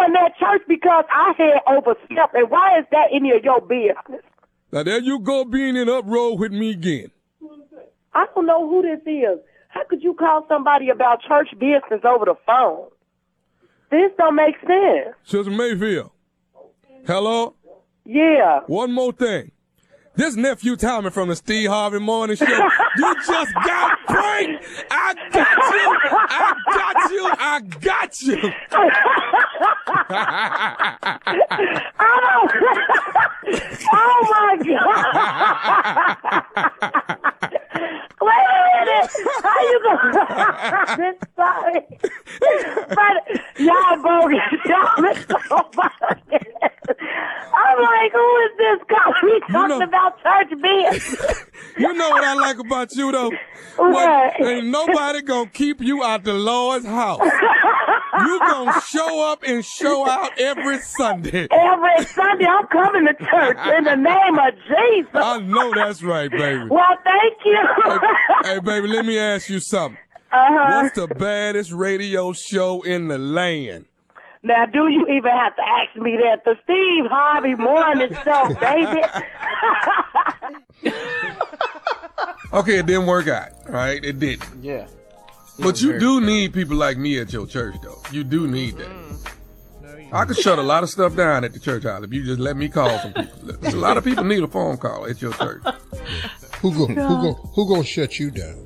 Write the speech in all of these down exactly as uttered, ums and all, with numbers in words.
in that church because I had overstepped, and why is that any of your business? Now there you go being in uproar with me again. I don't know who this is. How could you call somebody about church business over the phone? This don't make sense. Sister Mayfield. Hello? Yeah. One more thing. This nephew Tommy from the Steve Harvey Morning Show, you just got pranked. I got you. I got you. I got you. Oh, my God. Wait a minute. How you going? Sorry. But y'all bogus. Y'all is so bogus. I'm like, who is this guy? We talking you know, about church business. You know what I like about you, though? What? Well, ain't nobody gonna keep you out the Lord's house. You gonna show up and show out every Sunday. Every Sunday, I'm coming to church in the name of Jesus. I know that's right, baby. Well, thank you. Hey, hey baby, let me ask you something. Uh-huh. What's the baddest radio show in the land? Now, do you even have to ask me that? The Steve Harvey Morning Show, baby. Okay, it didn't work out, right? It didn't. Yeah. But you do need people like me at your church, though. You do need that. I could shut a lot of stuff down at the church house if you just let me call some people. A lot of people need a phone call at your church. Who gon' who gon' who gon' shut you down?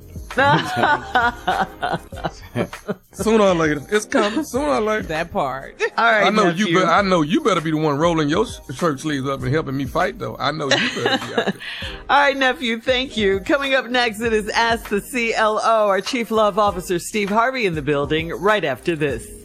Sooner or later, it's coming. Sooner or later. That part. All right, I know nephew. you. Be- I know you better be the one rolling your shirt sleeves up and helping me fight, though. I know you better be out there. All right, nephew. Thank you. Coming up next, it is Ask the C L O. Our Chief Love Officer Steve Harvey in the building. Right after this.